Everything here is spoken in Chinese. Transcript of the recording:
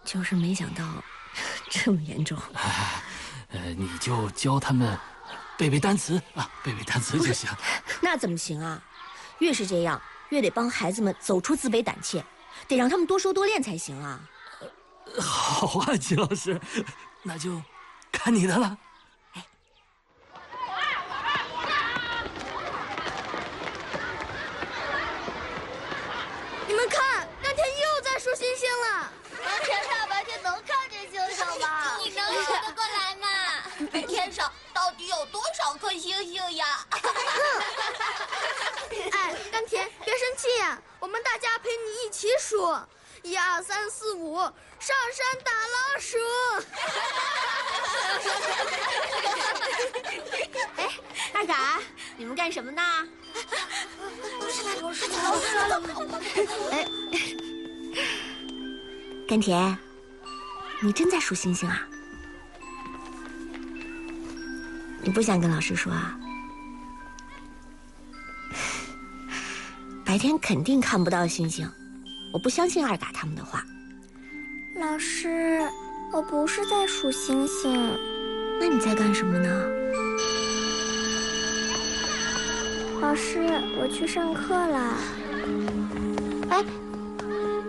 就是没想到这么严重。 你就教他们背背单词啊，背背单词就行。 那怎么行啊？越是这样，越得帮孩子们走出自卑胆怯，得让他们多说多练才行啊。 好啊，齐老师，那就看你的了。 你们看，甘田又在数星星了。 天大白天能看见星星吗？ 你能数得过来吗？ 天上到底有多少颗星星呀？ 哎，甘田，别生气呀，我们大家陪你一起数，1、2、3、4、5，上山打老鼠。 哎，二嘎，你们干什么呢？哎，甘田，你真在数星星啊？你不想跟老师说啊？白天肯定看不到星星，我不相信二嘎他们的话。 老师，我不是在数星星。 那你在干什么呢？ 老师，我去上课了。 哎，